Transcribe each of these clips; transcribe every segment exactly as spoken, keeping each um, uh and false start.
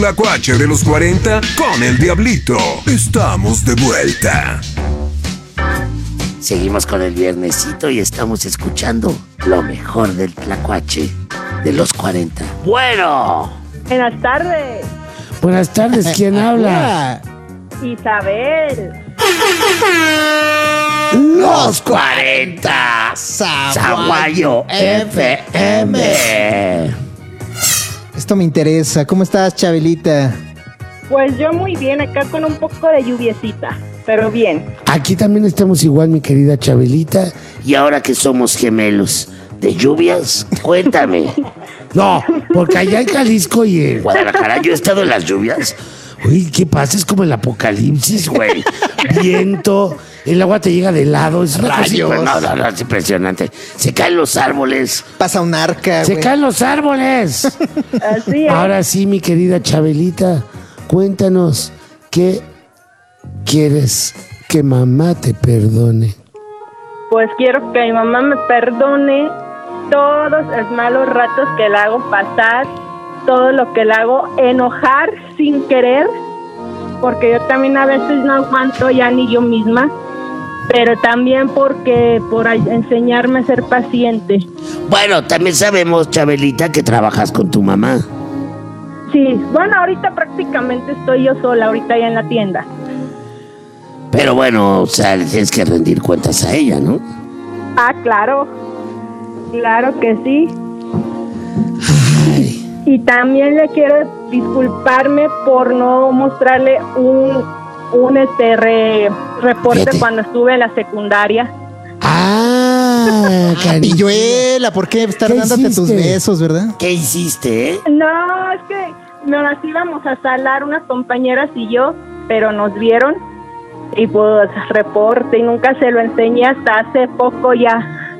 Tlacuache de los cuarenta con el Diablito. Estamos de vuelta. Seguimos con el viernesito y estamos escuchando lo mejor del Tlacuache de los cuarenta. Bueno. Buenas tardes. Buenas tardes, ¿quién habla? Isabel. Los cuarenta. Zaguayo F M. Esto me interesa. ¿Cómo estás, Chabelita? Pues yo muy bien, acá con un poco de lluviecita, pero bien. Aquí también estamos igual, mi querida Chabelita. Y ahora que somos gemelos de lluvias, cuéntame. No, porque allá en Jalisco y en Guadalajara yo he estado en las lluvias. Uy, ¿qué pasa? Es como el apocalipsis, güey. Viento, el agua te llega de lado, es una Rayos. cosa- No, no, no, es impresionante. Se caen los árboles. Pasa un arca, Se güey. caen los árboles. Así es. Ahora sí, mi querida Chabelita, cuéntanos, ¿qué quieres que mamá te perdone? Pues quiero que mi mamá me perdone todos los malos ratos que le hago pasar, todo lo que le hago enojar sin querer, porque yo también a veces no aguanto ya ni yo misma, pero también porque por ay- enseñarme a ser paciente. Bueno, también sabemos, Chabelita, que trabajas con tu mamá. Sí, bueno, ahorita prácticamente estoy yo sola, ahorita ya en la tienda. Pero bueno, o sea, le tienes que rendir cuentas a ella, ¿no? Ah, claro, claro que sí. Ay, Y también le quiero disculparme por no mostrarle un, un este re- reporte Fíjate. cuando estuve en la secundaria. Ah, cariño. Pilluela, ¿por qué estar ¿Qué dándote tus hiciste? besos, verdad? ¿qué hiciste, eh? No, es que nos las íbamos a salar unas compañeras y yo, pero nos vieron y pues reporte y nunca se lo enseñé hasta hace poco ya.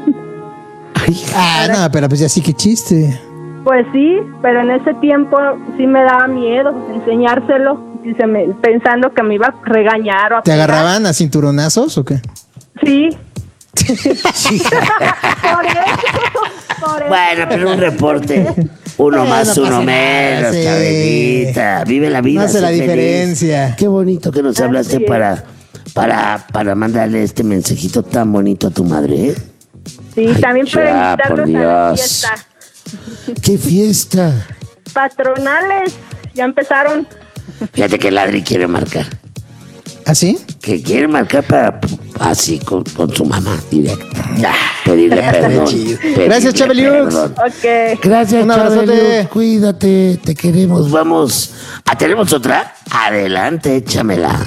Ah, no, pero pues ya sí que chiste. Pues sí, pero en ese tiempo sí me daba miedo enseñárselo, y se me- pensando que me iba a regañar o a ¿Te pegar. agarraban a cinturonazos o qué? Sí. por eso, por eso. Bueno, pero un reporte. Uno Eh, más, no uno pasa menos, nada, sí. Chabelita. Vive la vida. No hace sé la feliz. diferencia. Qué bonito. Que nos hablaste Así es. para, para, para mandarle este mensajito tan bonito a tu madre, ¿eh? Sí, Ay, también para ya, por invitarlos a la Dios. fiesta. ¡Qué fiesta! Patronales, ya empezaron. Fíjate que Ladri quiere marcar. ¿Así? Que quiere marcar para así con, con su mamá directa. Ya, pedirle perdón. chido. pedirle Gracias, Chabeliux. perdón. Ok. Gracias, Un abrazote. Chabeliux. Cuídate, te queremos. Pues vamos. ¿Ah, tenemos otra? Adelante, échamela.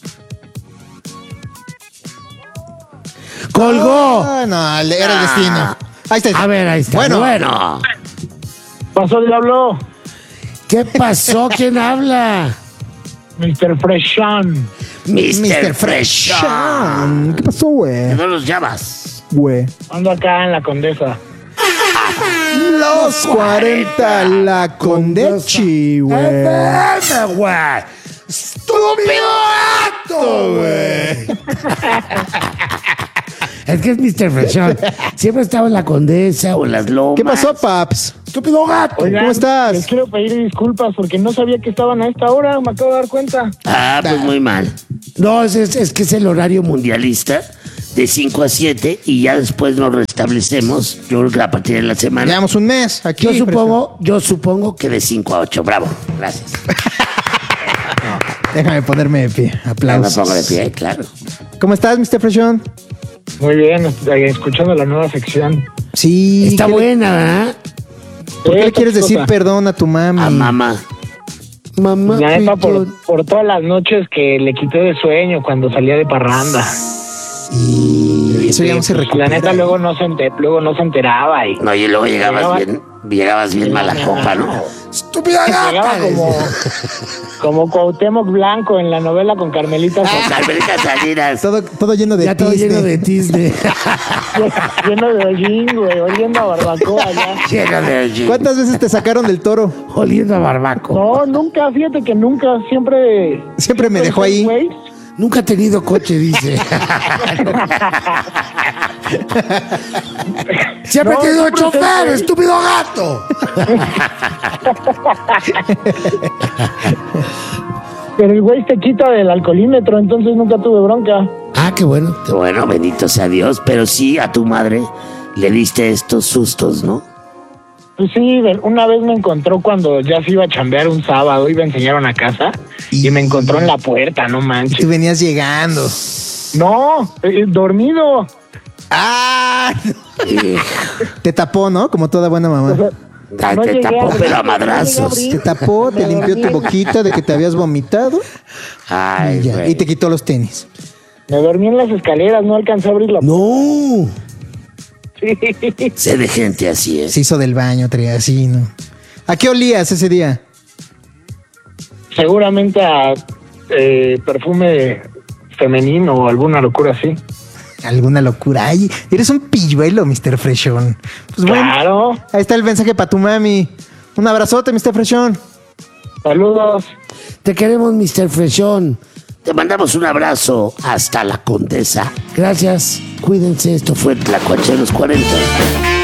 ¡Colgó! Ah, no, le- era el Ah. destino. Ahí está. A ver, ahí está. Bueno. Bueno, Pasó Diablo, ¿Qué pasó? ¿Quién habla? mister Freshan. mister mister Fresh. Chan. ¿Qué pasó, güey? No los llamas. Güey. Ando acá en la Condesa. Los cuarenta, la Condechi, güey. ¡Espérame, güey! ¡Estúpido gato, güey! Es que es mister Freshón. Siempre estaba en la Condesa o O en la... las lomas. ¿Qué pasó, paps? ¡Estúpido gato! Oigan, ¿Cómo estás? Les quiero pedir disculpas porque no sabía que estaban a esta hora, me acabo de dar cuenta. Ah, pues muy mal. No, es, es, es que es el horario mundial. Mundialista de cinco a siete y ya después nos restablecemos. Yo creo que a partir de la semana. Llevamos un mes aquí. Yo supongo, yo supongo que Que de cinco a ocho. Bravo. Gracias. Déjame ponerme de pie. Ya me Aplausos. pongo de pie, claro. ¿Cómo estás, mister Freshón? Muy bien, eh, escuchando la nueva sección. Sí. está ¿qué le- buena, ¿verdad? ¿Por qué Eh, le quieres otra decir cosa. perdón a tu mami? A mamá. Mamá, La neta, por, pitón. por todas las noches que le quité de sueño cuando salía de parranda. Y eso ya no se Pues, recupera. la neta, luego no se, enter- luego no se enteraba y No, y luego llegabas Llegaba- bien, llegabas bien mala copa, ¿no? ¡Estúpida llegaba gata! como, como Cuauhtémoc Blanco en la novela con Carmelita Con Sotelo, Carmelita Salinas. Todo, todo lleno de Ya todo tiste. lleno de tisne. lleno de hollín, güey, oliendo a barbacoa ya. Llena de allí. ¿Cuántas veces te sacaron del toro? Oliendo a barbaco. No, nunca, fíjate que nunca, siempre... Siempre me dejó ahí. Güey, Nunca he tenido coche, dice. Siempre he No, tenido siempre chofer, se- estúpido gato. Pero el güey te quita del alcoholímetro, entonces nunca tuve bronca. Ah, qué bueno. Bueno, bendito sea Dios, pero sí a tu madre le diste estos sustos, ¿no? Pues sí, de- una vez me encontró cuando ya se iba a chambear un sábado, iba a enseñar una casa y, Y- me encontró en la puerta, no Tú manches. venías llegando. No, eh, dormido. ¡Ah! Eh, Te tapó, ¿no? Como toda buena mamá. ta- No te llegué tapó, a- pero a no llegué a madrazos. abrir. Te tapó, te Me limpió tu dormí. boquita de que te habías vomitado Ay, y, ya, güey. y te quitó los tenis. Me dormí en las escaleras, no alcancé a abrir la No. Sí. Sé de gente así, ¿eh? Se hizo del baño, traía así, ¿no? ¿A qué olías ese día? Seguramente a eh, perfume femenino o alguna locura así. Alguna locura. Ay, eres un pilluelo, mister Freshón. Pues bueno, Claro. ahí está el mensaje para tu mami. Un abrazote, mister Freshón. Saludos. Te queremos, mister Freshón. Te mandamos un abrazo hasta la Condesa. Gracias. Cuídense. Esto Esto fue Tlacuache de los cuarenta.